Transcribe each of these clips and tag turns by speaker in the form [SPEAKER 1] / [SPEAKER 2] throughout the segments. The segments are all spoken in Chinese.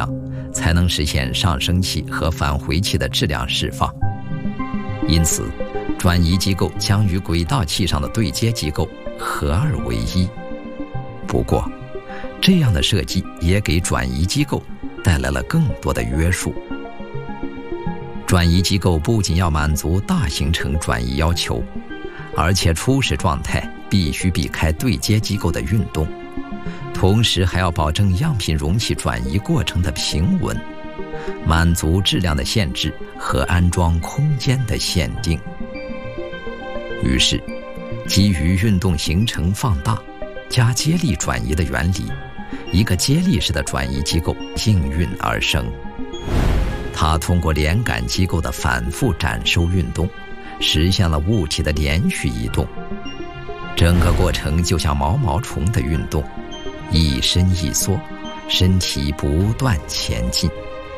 [SPEAKER 1] 上，才能实现上升器和返回器的质量释放。因此，转移机构将与轨道器上的对接机构合二为一。不过，这样的设计也给转移机构带来了更多的约束。转移机构不仅要满足大行程转移要求，而且初始状态必须避开对接机构的运动，同时还要保证样品容器转移过程的平稳，满足质量的限制和安装空间的限定。于是，基于运动形成放大加接力转移的原理，一个接力式的转移机构应运而生。它通过连杆机构的反复展收运动，实现了物体的连续移动。整个过程就像毛毛虫的运动，一伸一缩，身体不断前进。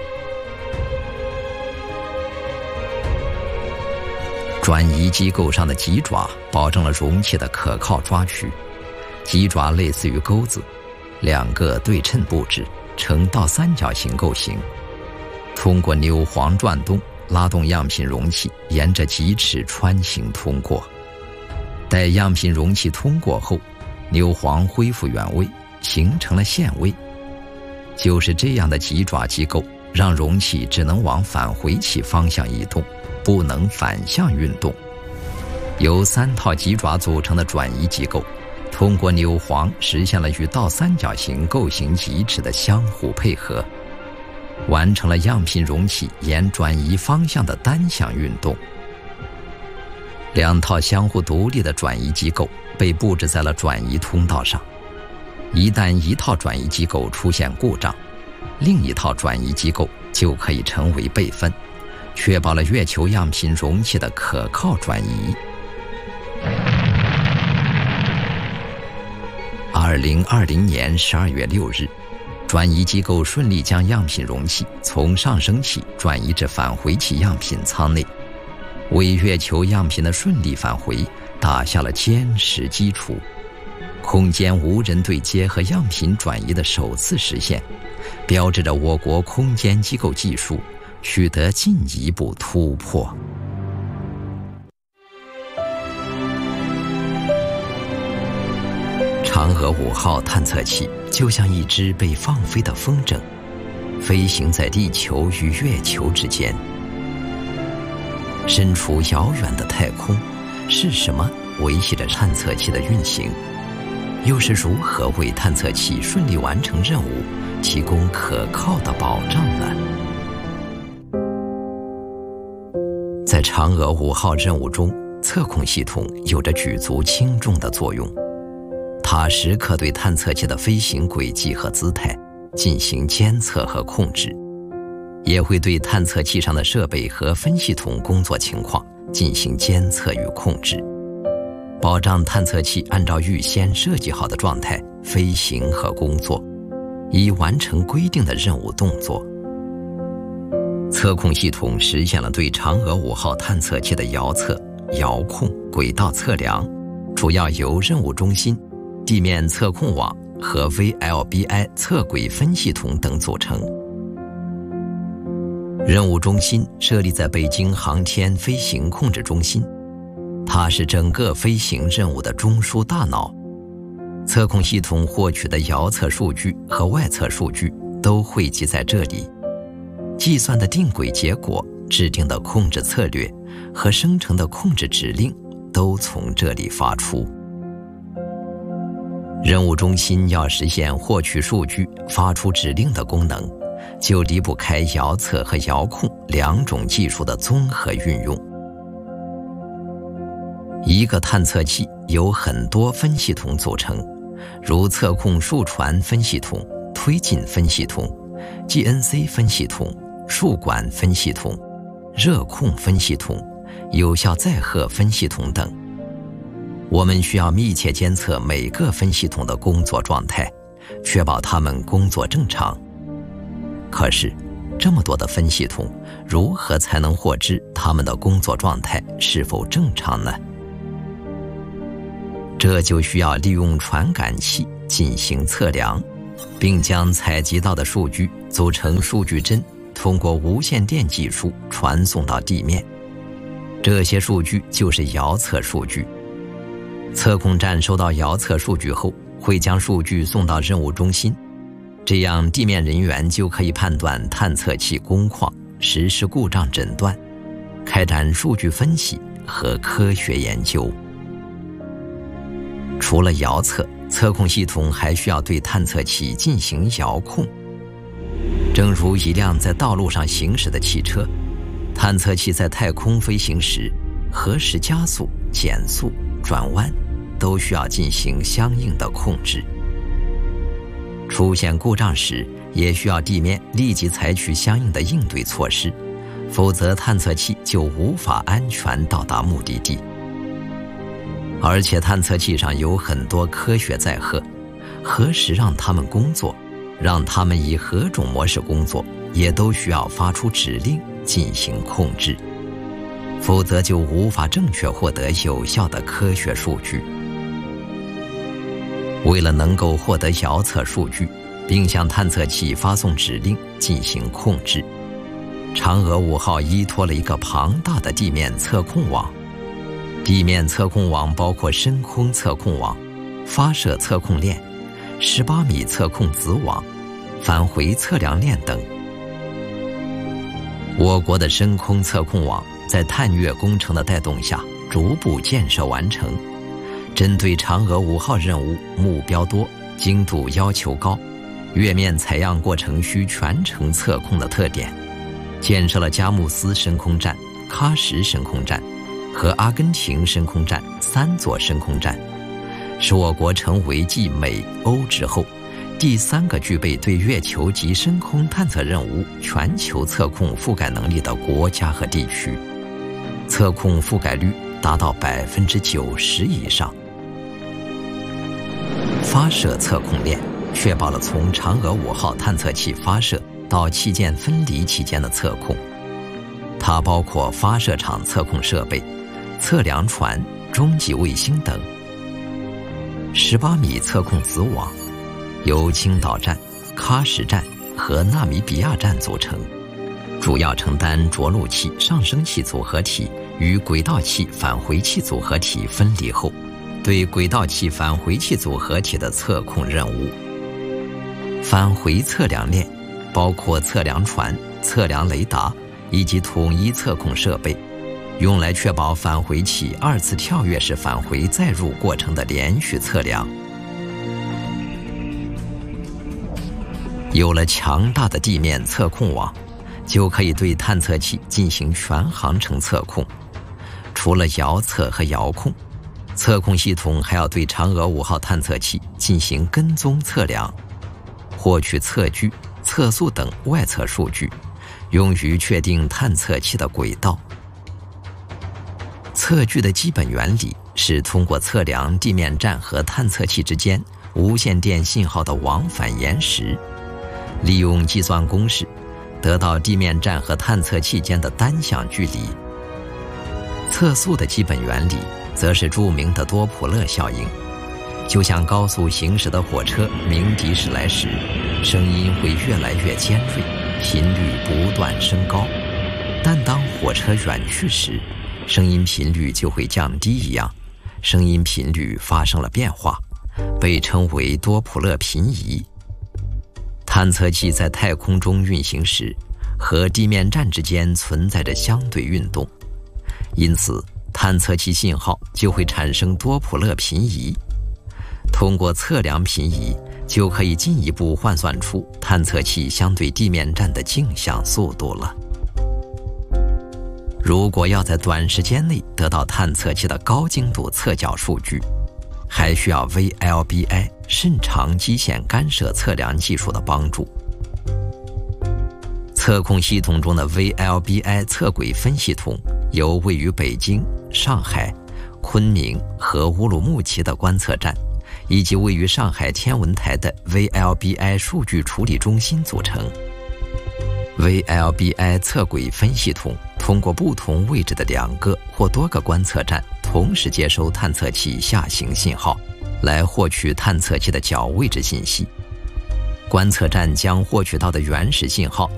[SPEAKER 1] 转移机构上的棘爪保证了容器的可靠抓取。棘爪类似于钩子，两个对称布置，呈倒三角形构型。通过扭簧转动，拉动样品容器沿着棘齿穿行通过。待样品容器通过后，扭簧恢复原位，形成了限位。就是这样的棘爪机构，让容器只能往返回器方向移动，不能反向运动。由3套棘爪组成的转移机构，通过扭簧实现了与倒三角形构型棘齿的相互配合，完成了样品容器沿转移方向的单向运动。2套相互独立的转移机构被布置在了转移通道上。一旦一套转移机构出现故障，另一套转移机构就可以成为备份，确保了月球样品容器的可靠转移。2020年12月6日，转移机构顺利将样品容器从上升器转移至返回器样品舱内，为月球样品的顺利返回打下了坚实基础。空间无人对接和样品转移的首次实现，标志着我国空间机构技术取得进一步突破。嫦娥5号探测器就像一只被放飞的风筝，飞行在地球与月球之间。身处遥远的太空，是什么维系着探测器的运行？又是如何为探测器顺利完成任务提供可靠的保障呢？在嫦娥5号任务中，测控系统有着举足轻重的作用。它时刻对探测器的飞行轨迹和姿态进行监测和控制，也会对探测器上的设备和分系统工作情况进行监测与控制，保障探测器按照预先设计好的状态飞行和工作，以完成规定的任务动作。测控系统实现了对嫦娥5号探测器的遥测、遥控、轨道测量，主要由任务中心、地面测控网和 VLBI 测轨分系统等组成。任务中心设立在北京航天飞行控制中心，它是整个飞行任务的中枢大脑。测控系统获取的遥测数据和外测数据都汇集在这里，计算的定轨结果、制定的控制策略和生成的控制指令都从这里发出。任务中心要实现获取数据、发出指令的功能，就离不开遥测和遥控2种技术的综合运用。一个探测器由很多分系统组成，如测控数传分系统、推进分系统、GNC 分系统、数管分系统、热控分系统、有效载荷分系统等。我们需要密切监测每个分系统的工作状态，确保它们工作正常。可是，这么多的分系统，如何才能获知它们的工作状态是否正常呢？这就需要利用传感器进行测量。 并将采集到的数据组成数据针，通过无线电技术传送到地面。这些数据就是遥测数据。测控站收到遥测数据后，会将数据送到任务中心，这样地面人员就可以判断探测器工况，实施故障诊断，开展数据分析和科学研究。除了遥测，测控系统还需要对探测器进行遥控。正如一辆在道路上行驶的汽车，探测器在太空飞行时，何时加速、减速、转弯，都需要进行相应的控制。出现故障时，也需要地面立即采取相应的应对措施，否则探测器就无法安全到达目的地。而且探测器上有很多科学载荷，何时让它们工作，让它们以何种模式工作，也都需要发出指令进行控制，否则就无法正确获得有效的科学数据。为了能够获得遥测数据，并向探测器发送指令进行控制，嫦娥5号依托了一个庞大的地面测控网。地面测控网包括深空测控网、发射测控链、18米测控子网、返回测量链等。我国的深空测控网在探月工程的带动下逐步建设完成，针对嫦娥5号任务目标多、精度要求高、月面采样过程需全程测控的特点，建设了佳木斯深空站、喀什深空站和阿根廷深空站3座深空站，使我国成为继美、欧之后第3个具备对月球及深空探测任务全球测控覆盖能力的国家和地区，测控覆盖率达到90%以上。发射测控链确保了从嫦娥5号探测器发射到器件分离期间的测控，它包括发射场测控设备、测量船、中继卫星等。18米测控子网由青岛站、喀什站和纳米比亚站组成，主要承担着陆器、上升器组合体与轨道器、返回器组合体分离后，对轨道器、返回器组合体的测控任务。返回测量链包括测量船、测量雷达以及统一测控设备，用来确保返回器2次跳跃式返回再入过程的连续测量。有了强大的地面测控网，就可以对探测器进行全航程测控。除了遥测和遥控，测控系统还要对嫦娥5号探测器进行跟踪测量，获取测距、测速等外测数据，用于确定探测器的轨道。测距的基本原理是通过测量地面站和探测器之间无线电信号的往返延时，利用计算公式得到地面站和探测器间的单向距离。测速的基本原理则是著名的多普勒效应，就像高速行驶的火车鸣笛驶来时，声音会越来越尖锐，频率不断升高，但当火车远去时，声音频率就会降低一样，声音频率发生了变化，被称为多普勒频移。探测器在太空中运行时，和地面站之间存在着相对运动，因此探测器信号就会产生多普勒频移。通过测量频移，就可以进一步换算出探测器相对地面站的径向速度了。如果要在短时间内得到探测器的高精度测角数据，还需要 VLBI 甚长基线干涉测量技术的帮助。测控系统中的 VLBI 测轨分系统由位于北京、上海、昆明和乌鲁木齐的观测站，以及位于上海天文台的 VLBI 数据处理中心组成。VLBI 测轨分系统通过不同位置的2个或多个观测站同时接收探测器下行信号，来获取探测器的角位置信息。 观测站将获取到的原始信号